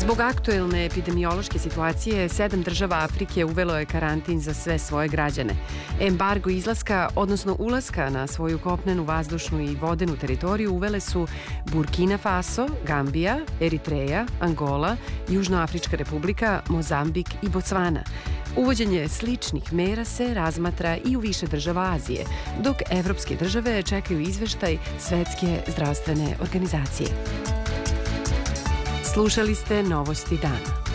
Zbog aktuelne epidemiološke situacije, 7 država Afrike uvelo je karantin za sve svoje građane. Embargo izlaska, odnosno ulaska na svoju kopnenu, vazdušnu i vodenu teritoriju uvele su Burkina Faso, Gambija, Eritreja, Angola, Južnoafrička republika, Mozambik i Bocvana. Uvođenje sličnih mera se razmatra i u više država Azije, dok evropske države čekaju izveštaj Svetske zdravstvene organizacije. Slušali ste Novosti dana.